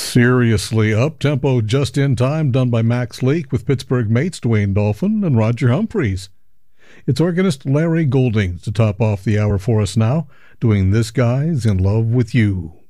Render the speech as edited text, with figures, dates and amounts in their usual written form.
Seriously up-tempo, just-in-time, done by Max Leake with Pittsburgh mates Dwayne Dolphin and Roger Humphreys. It's organist Larry Golding to top off the hour for us now, doing This Guy's in Love with You.